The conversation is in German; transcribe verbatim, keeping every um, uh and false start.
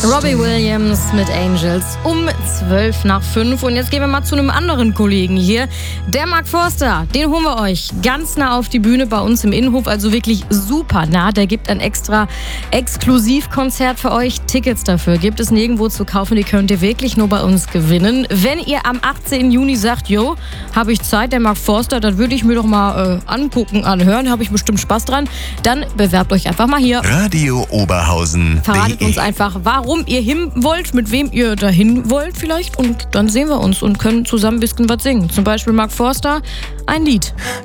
Robbie Williams mit Angels um zwölf nach fünf. Und jetzt gehen wir mal zu einem anderen Kollegen hier. Der Mark Forster, den holen wir euch ganz nah auf die Bühne bei uns im Innenhof. Also wirklich super nah. Der gibt ein extra Exklusivkonzert für euch. Tickets dafür gibt es nirgendwo zu kaufen. Die könnt ihr wirklich nur bei uns gewinnen. Wenn ihr am achtzehnten Juni sagt, jo, habe ich Zeit, der Mark Forster, dann würde ich mir doch mal äh, angucken, anhören. Habe ich bestimmt Spaß dran. Dann bewerbt euch einfach mal hier. Radio Oberhausen. Verratet uns einfach, warum ihr hin wollt, mit wem ihr dahin wollt vielleicht. Und dann sehen wir uns und können zusammen ein bisschen was singen. Zum Beispiel Mark Forster, ein Lied.